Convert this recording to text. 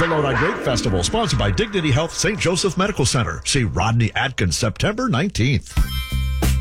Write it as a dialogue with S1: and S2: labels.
S1: The Lodi Grape Festival, sponsored by Dignity Health St. Joseph Medical Center. See Rodney Atkins September 19th.